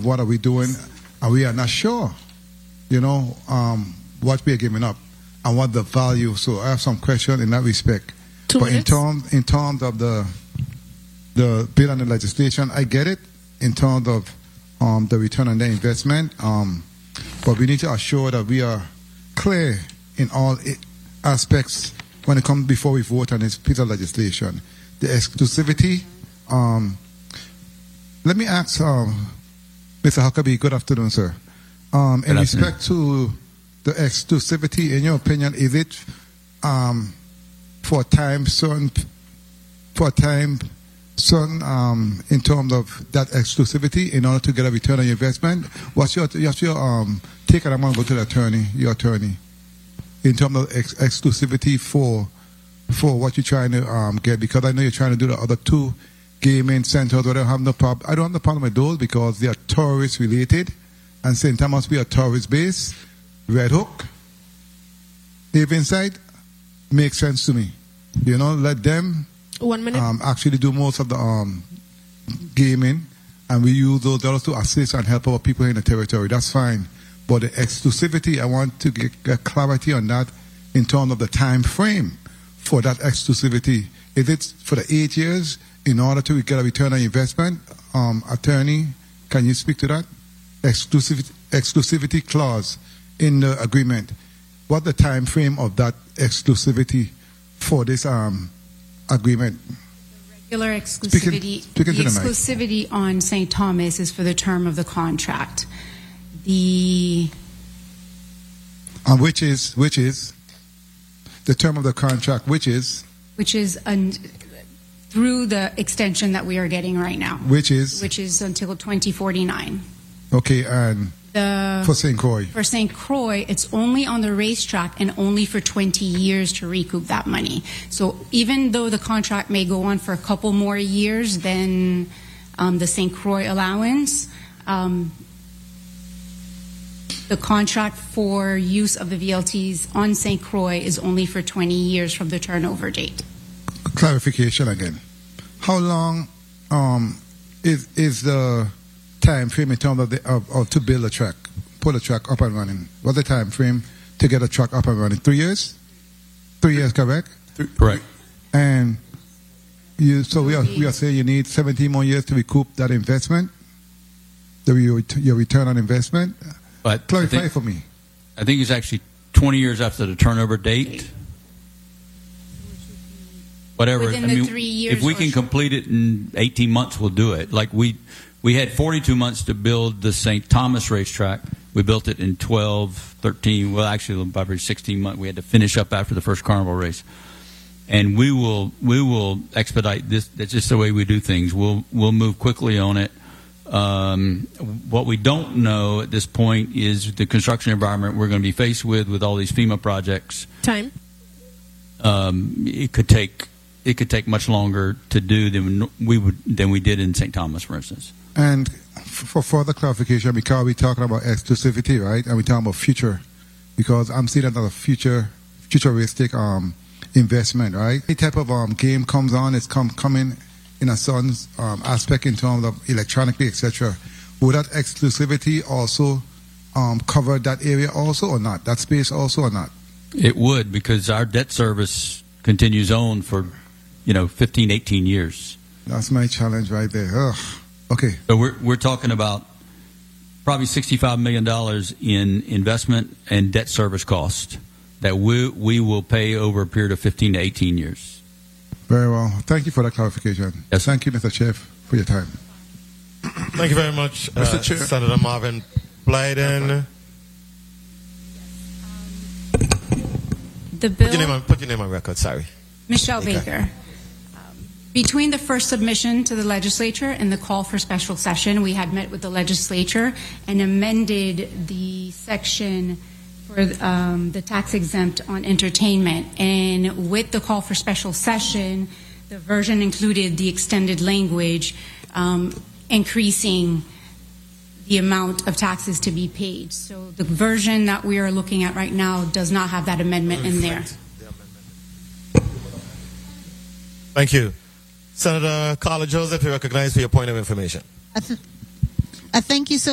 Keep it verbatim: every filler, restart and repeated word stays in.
of what are we doing, and we are not sure, you know, um, what we are giving up and what the value. So I have some questions in that respect. Two but minutes. in terms in terms of the the bill and the legislation, I get it in terms of um, the return on the investment. Um, but we need to assure that we are clear in all I- aspects when it comes before we vote on this piece of legislation. The exclusivity. Um, let me ask um, Mister Huckabee. Good afternoon, sir. Um, in Good respect to the exclusivity, in your opinion, is it um, for a time certain, for a time certain um, in terms of that exclusivity in order to get a return on your investment? What's your, what's your um, take? And I'm going to go to the attorney, your attorney, in terms of ex- exclusivity for for what you're trying to um, get, because I know you're trying to do the other two gaming centers. But I don't have no problem. I don't have no problem with those because they are tourist related, and Saint Thomas be a tourist base. Red Hook, Havenside, makes sense to me. You know, let them One minute. um, actually do most of the um, gaming, and we use those dollars to assist and help our people in the territory. That's fine. But the exclusivity, I want to get, get clarity on that in terms of the time frame for that exclusivity. Is it for the eight years in order to get a return on investment? Um, attorney, can you speak to that? Exclusivity, exclusivity clause in the agreement. What the time frame of that exclusivity for this um, agreement? Regular exclusivity. Speaking- speaking the to the mic. exclusivity on Saint Thomas is for the term of the contract. The And which is which is the term of the contract, which is which is un, through the extension that we are getting right now, which is which is until twenty forty-nine. okay, and The for Saint Croix. For Saint Croix, it's only on the racetrack and only for twenty years to recoup that money. So even though the contract may go on for a couple more years than um, the Saint Croix allowance, um, the contract for use of the V L Ts on Saint Croix is only for twenty years from the turnover date. Clarification again. How long um, is is the time frame in terms of, the, of, of to build a track, put a track up and running? What's the time frame to get a track up and running? Three years? Three years, correct? Correct. And you, so we are we are saying you need seventeen more years to recoup that investment, the your, your return on investment. But I Clarify think, for me. I think it's actually twenty years after the turnover date. Whatever. Within I the mean, three years if we or can so. complete it in eighteen months, we'll do it. Like we, we had forty-two months to build the Saint Thomas racetrack. We built it in twelve, thirteen, well, actually about sixteen months. We had to finish up after the first carnival race. And we will, we will expedite this. That's just the way we do things. We'll, we'll move quickly on it. Um, what we don't know at this point is the construction environment we're going to be faced with with all these FEMA projects. Time. Um, it could take it could take much longer to do than we would than we did in Saint Thomas, for instance. And f- for further clarification, because we're talking about exclusivity, right, and we're talking about future, because I'm seeing that as a future, futuristic um, investment, right? Any type of um, game comes on, it's come coming in a certain um, aspect in terms of electronically, et cetera. Would that exclusivity also um, cover that area also or not? That space also or not? It would, because our debt service continues on for, you know, fifteen, eighteen years. That's my challenge right there. Ugh. Okay. So we're we're talking about probably sixty-five million dollars in investment and debt service cost that we we will pay over a period of fifteen to eighteen years. Very well. Thank you for that clarification. Yes. Thank you, Mister Chief, for your time. Thank you very much, Mister uh, Chair. Senator Marvin Blyden. The Put your name bill, on, put your name on record, sorry. Michelle Okay. Baker. Um, Between the first submission to the legislature and the call for special session, we had met with the legislature and amended the section for um, the tax exempt on entertainment. And with the call for special session, the version included the extended language um, increasing the amount of taxes to be paid. So the version that we are looking at right now does not have that amendment in there. Thank you. Senator Carla Joseph, you recognize for your point of information. I, th- I thank you so